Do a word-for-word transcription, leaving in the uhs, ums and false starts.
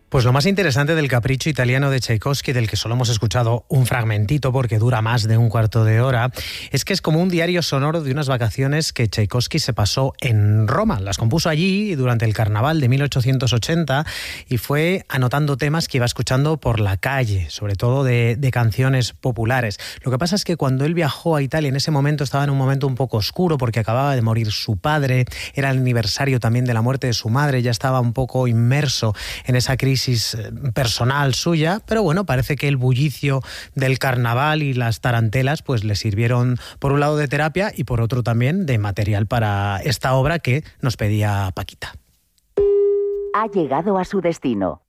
Pues lo más interesante del Capricho italiano de Tchaikovsky, del que solo hemos escuchado un fragmentito porque dura más de un cuarto de hora, es que es como un diario sonoro de unas vacaciones que Tchaikovsky se pasó en Roma. Las compuso allí durante el carnaval de mil ochocientos ochenta y fue anotando temas que iba escuchando por la calle, sobre todo de, de canciones populares. Lo que pasa es que cuando él viajó a Italia, en ese momento estaba en un momento un poco oscuro porque acababa de morir su padre, era el aniversario también de la muerte de su madre, ya estaba un poco inmerso en esa crisis personal suya, pero bueno, parece que el bullicio del carnaval y las tarantelas pues le sirvieron por un lado de terapia y por otro también de material para esta obra que nos pedía Paquita. Ha llegado a su destino.